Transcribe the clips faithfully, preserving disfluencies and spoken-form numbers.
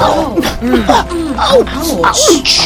Au! Au! Autsch!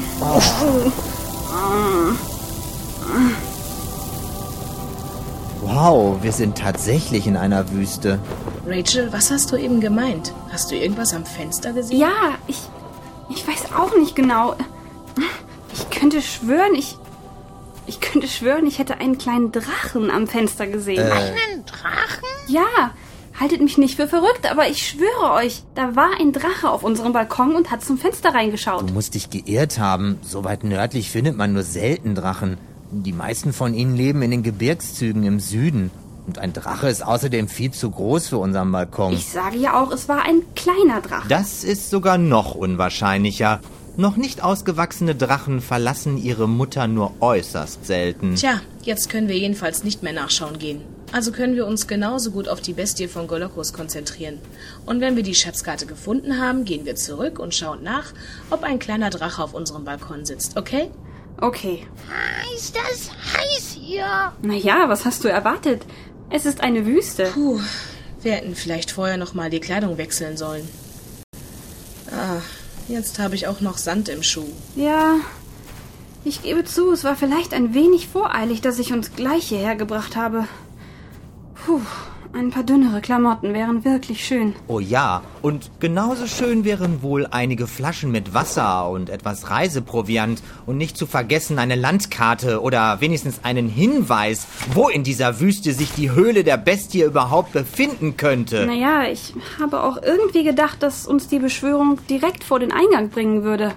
Wow, wir sind tatsächlich in einer Wüste. Rachel, was hast du eben gemeint? Hast du irgendwas am Fenster gesehen? Ja, ich... Ich weiß auch nicht genau. Ich könnte schwören, ich... Ich könnte schwören, ich hätte einen kleinen Drachen am Fenster gesehen. Äh. Einen Drachen? Ja, haltet mich nicht für verrückt, aber ich schwöre euch, da war ein Drache auf unserem Balkon und hat zum Fenster reingeschaut. Du musst dich geirrt haben. So weit nördlich findet man nur selten Drachen. Die meisten von ihnen leben in den Gebirgszügen im Süden. Und ein Drache ist außerdem viel zu groß für unseren Balkon. Ich sage ja auch, es war ein kleiner Drache. Das ist sogar noch unwahrscheinlicher. Noch nicht ausgewachsene Drachen verlassen ihre Mutter nur äußerst selten. Tja, jetzt können wir jedenfalls nicht mehr nachschauen gehen. Also können wir uns genauso gut auf die Bestie von Golokos konzentrieren. Und wenn wir die Schatzkarte gefunden haben, gehen wir zurück und schauen nach, ob ein kleiner Drache auf unserem Balkon sitzt, okay? Okay. Ist das heiß hier? Naja, was hast du erwartet? Es ist eine Wüste. Puh, wir hätten vielleicht vorher noch mal die Kleidung wechseln sollen. Ah, jetzt habe ich auch noch Sand im Schuh. Ja, ich gebe zu, es war vielleicht ein wenig voreilig, dass ich uns gleich hierher gebracht habe. Puh, ein paar dünnere Klamotten wären wirklich schön. Oh ja, und genauso schön wären wohl einige Flaschen mit Wasser und etwas Reiseproviant und nicht zu vergessen eine Landkarte oder wenigstens einen Hinweis, wo in dieser Wüste sich die Höhle der Bestie überhaupt befinden könnte. Naja, ich habe auch irgendwie gedacht, dass uns die Beschwörung direkt vor den Eingang bringen würde.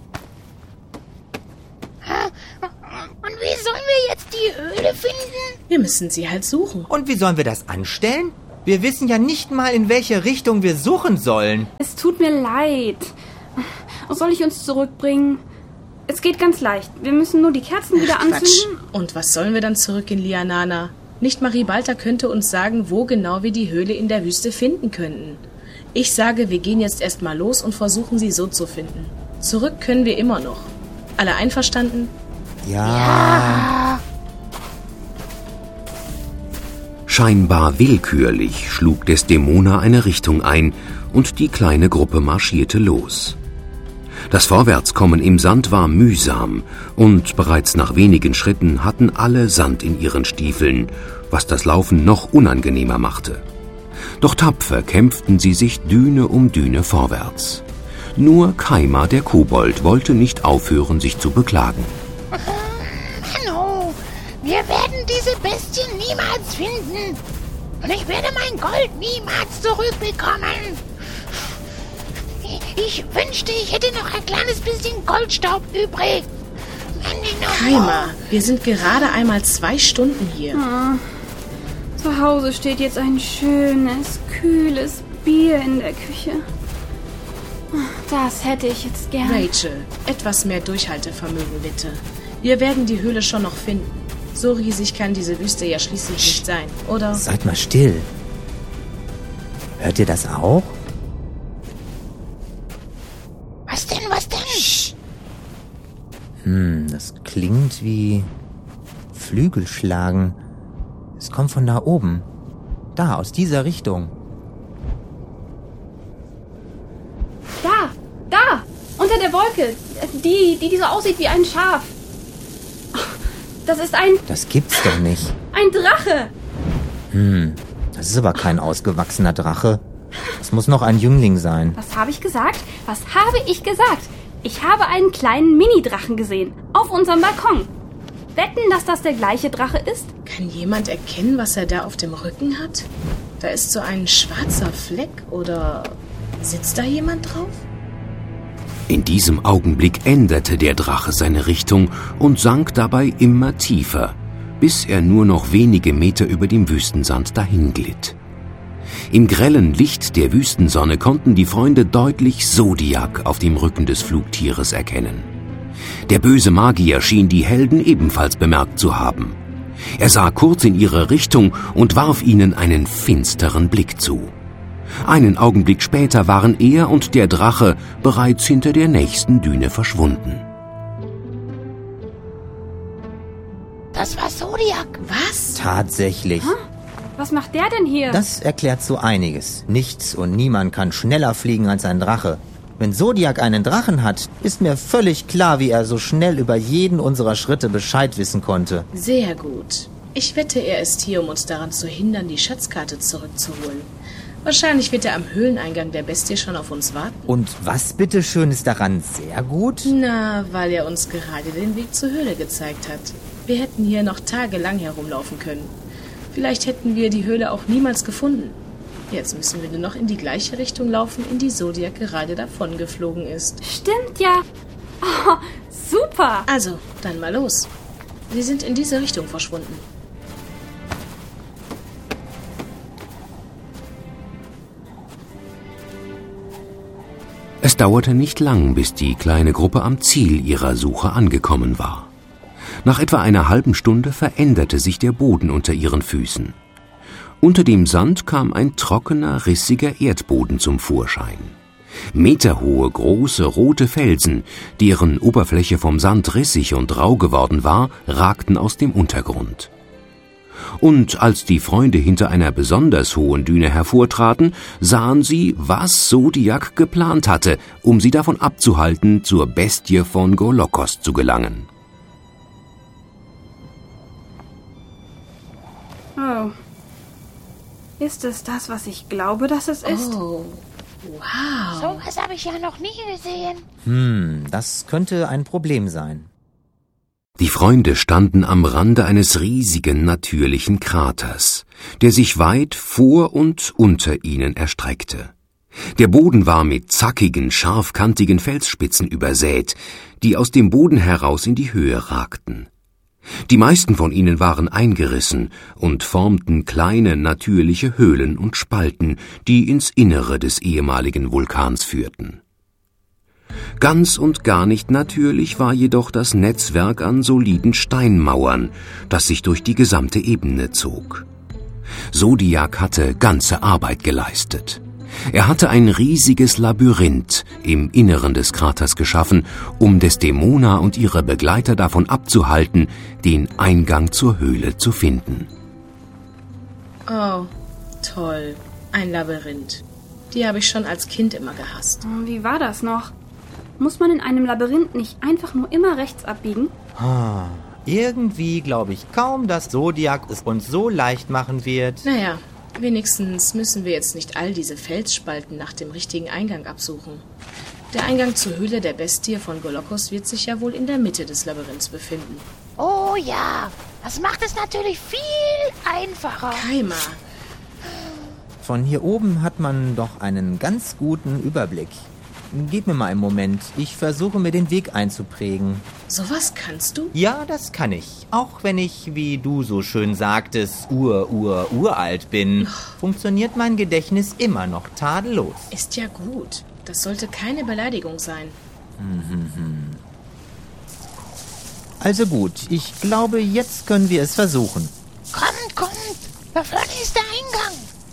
Und wie sollen wir jetzt die Höhle finden? Wir müssen sie halt suchen. Und wie sollen wir das anstellen? Wir wissen ja nicht mal, in welche Richtung wir suchen sollen. Es tut mir leid. Soll ich uns zurückbringen? Es geht ganz leicht. Wir müssen nur die Kerzen wieder Quatsch. anzünden. Und was sollen wir dann zurück in Lianana? Nicht Maribalta könnte uns sagen, wo genau wir die Höhle in der Wüste finden könnten. Ich sage, wir gehen jetzt erstmal los und versuchen sie so zu finden. Zurück können wir immer noch. Alle einverstanden? Ja. Scheinbar willkürlich schlug Desdemona eine Richtung ein und die kleine Gruppe marschierte los. Das Vorwärtskommen im Sand war mühsam und bereits nach wenigen Schritten hatten alle Sand in ihren Stiefeln, was das Laufen noch unangenehmer machte. Doch tapfer kämpften sie sich Düne um Düne vorwärts. Nur Kaima, der Kobold, wollte nicht aufhören, sich zu beklagen. Hanno, wir werden diese Bestie niemals finden. Und ich werde mein Gold niemals zurückbekommen. Ich wünschte, ich hätte noch ein kleines bisschen Goldstaub übrig. Kaima, wir sind gerade einmal zwei Stunden hier. Ah, zu Hause steht jetzt ein schönes, kühles Bier in der Küche. Das hätte ich jetzt gern. Rachel, etwas mehr Durchhaltevermögen bitte. Wir werden die Höhle schon noch finden. So riesig kann diese Wüste ja schließlich nicht sein, oder? Seid mal still. Hört ihr das auch? Was denn, was denn? Hm, das klingt wie Flügelschlagen. Es kommt von da oben. Da, aus dieser Richtung. Da, da, unter der Wolke. Die, die, die so aussieht wie ein Schaf. Das ist ein, Das gibt's doch nicht. ein Drache. Hm, das ist aber kein ausgewachsener Drache. Das muss noch ein Jüngling sein. Was habe ich gesagt? Was habe ich gesagt? Ich habe einen kleinen Mini-Drachen gesehen. Auf unserem Balkon. Wetten, dass das der gleiche Drache ist? Kann jemand erkennen, was er da auf dem Rücken hat? Da ist so ein schwarzer Fleck, oder sitzt da jemand drauf? In diesem Augenblick änderte der Drache seine Richtung und sank dabei immer tiefer, bis er nur noch wenige Meter über dem Wüstensand dahinglitt. Im grellen Licht der Wüstensonne konnten die Freunde deutlich Zodiac auf dem Rücken des Flugtieres erkennen. Der böse Magier schien die Helden ebenfalls bemerkt zu haben. Er sah kurz in ihre Richtung und warf ihnen einen finsteren Blick zu. Einen Augenblick später waren er und der Drache bereits hinter der nächsten Düne verschwunden. Das war Zodiac. Was? Tatsächlich. Was macht der denn hier? Das erklärt so einiges. Nichts und niemand kann schneller fliegen als ein Drache. Wenn Zodiac einen Drachen hat, ist mir völlig klar, wie er so schnell über jeden unserer Schritte Bescheid wissen konnte. Sehr gut. Ich wette, er ist hier, um uns daran zu hindern, die Schatzkarte zurückzuholen. Wahrscheinlich wird er am Höhleneingang der Bestie schon auf uns warten. Und was bitteschön ist daran sehr gut? Na, weil er uns gerade den Weg zur Höhle gezeigt hat. Wir hätten hier noch tagelang herumlaufen können. Vielleicht hätten wir die Höhle auch niemals gefunden. Jetzt müssen wir nur noch in die gleiche Richtung laufen, in die Zodiac gerade davon geflogen ist. Stimmt ja. Oh, super. Also, dann mal los. Sie sind in diese Richtung verschwunden. Es dauerte nicht lang, bis die kleine Gruppe am Ziel ihrer Suche angekommen war. Nach etwa einer halben Stunde veränderte sich der Boden unter ihren Füßen. Unter dem Sand kam ein trockener, rissiger Erdboden zum Vorschein. Meterhohe, große, rote Felsen, deren Oberfläche vom Sand rissig und rau geworden war, ragten aus dem Untergrund. Und als die Freunde hinter einer besonders hohen Düne hervortraten, sahen sie, was Zodiac geplant hatte, um sie davon abzuhalten, zur Bestie von Golokos zu gelangen. Oh. Ist es das, was ich glaube, dass es ist? Oh, wow. So was habe ich ja noch nie gesehen. Hm, das könnte ein Problem sein. Die Freunde standen am Rande eines riesigen natürlichen Kraters, der sich weit vor und unter ihnen erstreckte. Der Boden war mit zackigen, scharfkantigen Felsspitzen übersät, die aus dem Boden heraus in die Höhe ragten. Die meisten von ihnen waren eingerissen und formten kleine, natürliche Höhlen und Spalten, die ins Innere des ehemaligen Vulkans führten. Ganz und gar nicht natürlich war jedoch das Netzwerk an soliden Steinmauern, das sich durch die gesamte Ebene zog. Zodiac hatte ganze Arbeit geleistet. Er hatte ein riesiges Labyrinth im Inneren des Kraters geschaffen, um Desdemona und ihre Begleiter davon abzuhalten, den Eingang zur Höhle zu finden. Oh, toll. Ein Labyrinth. Die habe ich schon als Kind immer gehasst. Wie war das noch? Muss man in einem Labyrinth nicht einfach nur immer rechts abbiegen? Ah, irgendwie glaube ich kaum, dass Zodiac es uns so leicht machen wird. Naja, wenigstens müssen wir jetzt nicht all diese Felsspalten nach dem richtigen Eingang absuchen. Der Eingang zur Höhle der Bestie von Golokos wird sich ja wohl in der Mitte des Labyrinths befinden. Oh ja, das macht es natürlich viel einfacher. Keima. Von hier oben hat man doch einen ganz guten Überblick. Gib mir mal einen Moment. Ich versuche mir den Weg einzuprägen. Sowas kannst du? Ja, das kann ich. Auch wenn ich, wie du so schön sagtest, ur, ur, uralt bin, funktioniert mein Gedächtnis immer noch tadellos. Ist ja gut. Das sollte keine Beleidigung sein. Also gut, ich glaube, jetzt können wir es versuchen. Kommt, kommt. Da vorne ist der Eingang.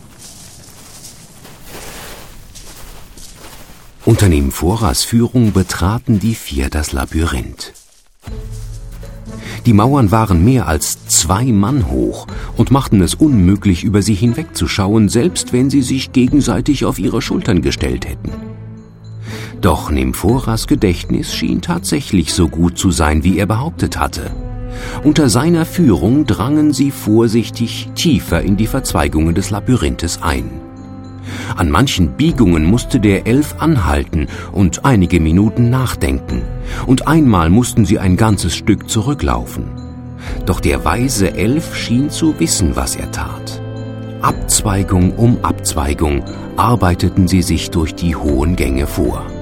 Unter Nymphoras Führung betraten die vier das Labyrinth. Die Mauern waren mehr als zwei Mann hoch und machten es unmöglich, über sie hinwegzuschauen, selbst wenn sie sich gegenseitig auf ihre Schultern gestellt hätten. Doch Nymphoras Gedächtnis schien tatsächlich so gut zu sein, wie er behauptet hatte. Unter seiner Führung drangen sie vorsichtig tiefer in die Verzweigungen des Labyrinthes ein. An manchen Biegungen musste der Elf anhalten und einige Minuten nachdenken, und einmal mussten sie ein ganzes Stück zurücklaufen. Doch der weise Elf schien zu wissen, was er tat. Abzweigung um Abzweigung arbeiteten sie sich durch die hohen Gänge vor.